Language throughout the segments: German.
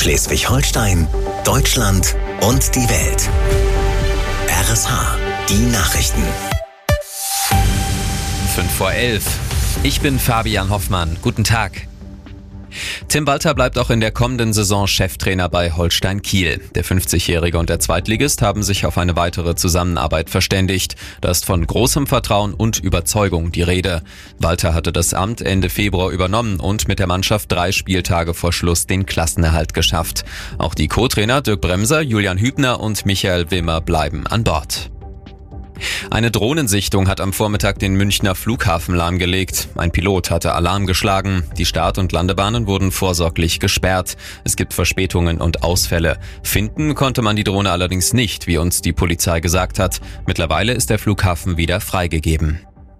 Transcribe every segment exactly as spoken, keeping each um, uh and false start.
Schleswig-Holstein, Deutschland und die Welt. R S H, die Nachrichten. fünf vor elf. Ich bin Fabian Hoffmann. Guten Tag. Tim Walter bleibt auch in der kommenden Saison Cheftrainer bei Holstein Kiel. Der fünfzigjährige und der Zweitligist haben sich auf eine weitere Zusammenarbeit verständigt. Da ist von großem Vertrauen und Überzeugung die Rede. Walter hatte das Amt Ende Februar übernommen und mit der Mannschaft drei Spieltage vor Schluss den Klassenerhalt geschafft. Auch die Co-Trainer Dirk Bremser, Julian Hübner und Michael Wimmer bleiben an Bord. Eine Drohnensichtung hat am Vormittag den Münchner Flughafen lahmgelegt. Ein Pilot hatte Alarm geschlagen. Die Start- und Landebahnen wurden vorsorglich gesperrt. Es gibt Verspätungen und Ausfälle. Finden konnte man die Drohne allerdings nicht, wie uns die Polizei gesagt hat. Mittlerweile ist der Flughafen wieder freigegeben.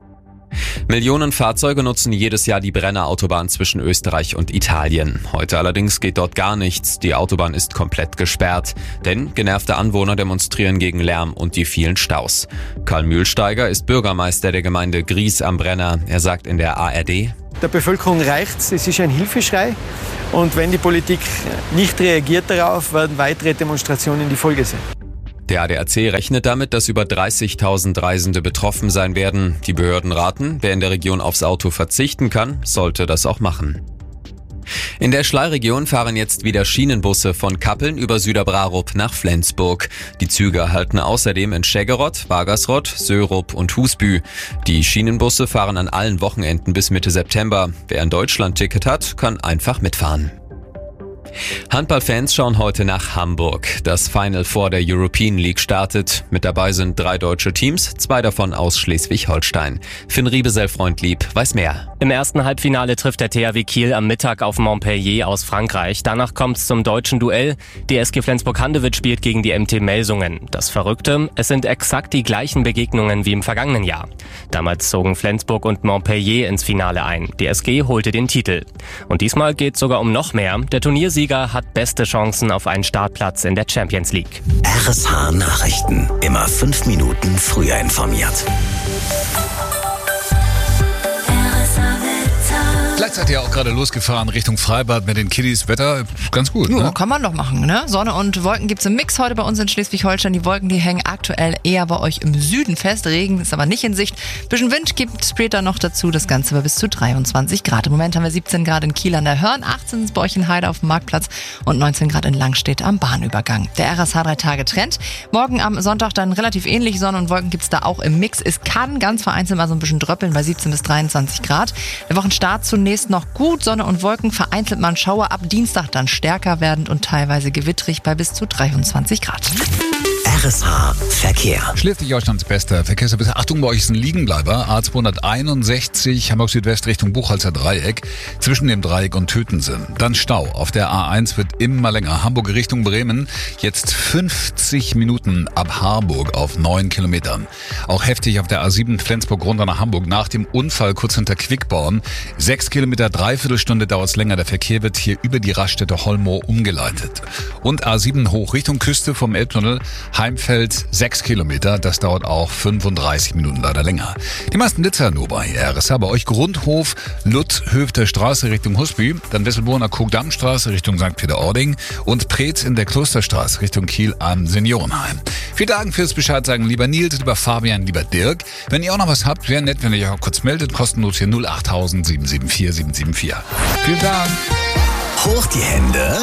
Millionen Fahrzeuge nutzen jedes Jahr die Brennerautobahn zwischen Österreich und Italien. Heute allerdings geht dort gar nichts. Die Autobahn ist komplett gesperrt. Denn genervte Anwohner demonstrieren gegen Lärm und die vielen Staus. Karl Mühlsteiger ist Bürgermeister der Gemeinde Gries am Brenner. Er sagt in der A R D: Der Bevölkerung reicht's, es ist ein Hilfeschrei. Und wenn die Politik nicht reagiert darauf, werden weitere Demonstrationen die Folge sein. Der A D A C rechnet damit, dass über dreißigtausend Reisende betroffen sein werden. Die Behörden raten, wer in der Region aufs Auto verzichten kann, sollte das auch machen. In der Schlei-Region fahren jetzt wieder Schienenbusse von Kappeln über Süderbrarup nach Flensburg. Die Züge halten außerdem in Scheggerott, Wagersrott, Sörup und Husbü. Die Schienenbusse fahren an allen Wochenenden bis Mitte September. Wer ein Deutschland-Ticket hat, kann einfach mitfahren. Handballfans schauen heute nach Hamburg. Das Final Four der European League startet. Mit dabei sind drei deutsche Teams, zwei davon aus Schleswig-Holstein. Finn Riebesell-Freundlieb weiß mehr. Im ersten Halbfinale trifft der T H W Kiel am Mittag auf Montpellier aus Frankreich. Danach kommt es zum deutschen Duell. Die S G Flensburg-Handewitt spielt gegen die M T Melsungen. Das Verrückte, es sind exakt die gleichen Begegnungen wie im vergangenen Jahr. Damals zogen Flensburg und Montpellier ins Finale ein. Die S G holte den Titel. Und diesmal geht es sogar um noch mehr. Der Turniersieger hat beste Chancen auf einen Startplatz in der Champions League. R S H Nachrichten. Immer fünf Minuten früher informiert. Vielleicht seid ihr auch gerade losgefahren Richtung Freibad mit den Kiddies. Wetter ganz gut, Ja, ne? kann man doch machen, ne? Sonne und Wolken gibt's im Mix heute bei uns in Schleswig-Holstein. Die Wolken, die hängen aktuell eher bei euch im Süden fest. Regen ist aber nicht in Sicht. Bisschen Wind gibt später noch dazu. Das Ganze war bis zu dreiundzwanzig Grad. Im Moment haben wir siebzehn Grad in Kiel an der Hörn, achtzehn in Borchenheide auf dem Marktplatz und neunzehn Grad in Langstedt am Bahnübergang. Der R S H drei Tage Trend. Morgen am Sonntag dann relativ ähnlich. Sonne und Wolken gibt's da auch im Mix. Es kann ganz vereinzelt mal so ein bisschen dröppeln bei siebzehn bis dreiundzwanzig Grad. Der Wochenstart zunächst noch gut. Sonne und Wolken, vereinzelt mal ein Schauer, ab Dienstag dann stärker werdend und teilweise gewittrig bei bis zu dreiundzwanzig Grad. R S H Verkehr. Schleswig-Holsteins bester Verkehrsservice. Achtung, bei euch ist ein Liegenbleiber. A zweihunderteinundsechzig Hamburg Südwest Richtung Buchholzer Dreieck. Zwischen dem Dreieck und Tötensen. Dann Stau. Auf der A eins wird immer länger. Hamburg Richtung Bremen. Jetzt fünfzig Minuten ab Harburg auf neun Kilometern. Auch heftig auf der A sieben Flensburg runter nach Hamburg. Nach dem Unfall kurz hinter Quickborn. Sechs Kilometer, dreiviertel Stunde dauert es länger. Der Verkehr wird hier über die Raststätte Holmow umgeleitet. Und A sieben hoch Richtung Küste vom Elbtunnel. Heimfeld sechs Kilometer, das dauert auch fünfunddreißig Minuten leider länger. Die meisten Blitzer nur bei R S H. Bei euch Grundhof, Lutt, Höfter Straße Richtung Husby, dann Wesselburner Kogdammstraße Richtung Sankt Peter-Ording und Preetz in der Klosterstraße Richtung Kiel am Seniorenheim. Vielen Dank fürs Bescheid sagen, lieber Nils, lieber Fabian, lieber Dirk. Wenn ihr auch noch was habt, wäre nett, wenn ihr euch auch kurz meldet. Kostenlos hier null acht null sieben sieben vier sieben sieben vier. Vielen Dank. Hoch die Hände.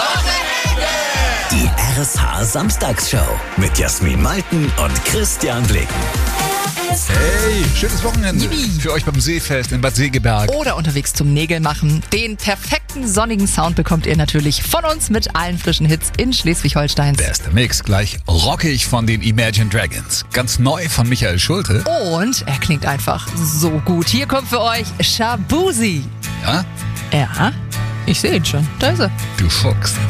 Die R S H Samstagsshow mit Jasmin Malten und Christian Blick. Hey, schönes Wochenende Yippie. für euch beim Seefest in Bad Segeberg. Oder unterwegs zum Nägelmachen. Den perfekten sonnigen Sound bekommt ihr natürlich von uns mit allen frischen Hits in Schleswig-Holsteins. Bester Mix, gleich rockig von den Imagine Dragons. Ganz neu von Michael Schulte. Und er klingt einfach so gut. Hier kommt für euch Shabuzi. Ja, Ja, ich sehe ihn schon. Da ist er. du Fuchs.